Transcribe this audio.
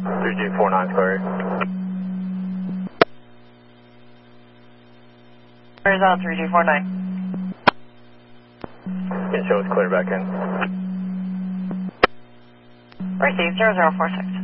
3G49 clear. Where's on 3G49? Can show us clear back in. Receive 0046.